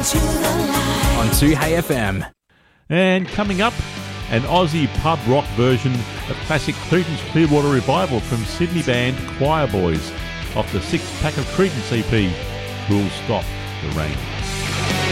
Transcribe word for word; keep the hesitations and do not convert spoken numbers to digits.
on two Hey F M. And coming up, an Aussie pub rock version of classic Creedence Clearwater Revival from Sydney band Choir Boys off the sixth pack of Creedence E P, Who'll Stop the Rain.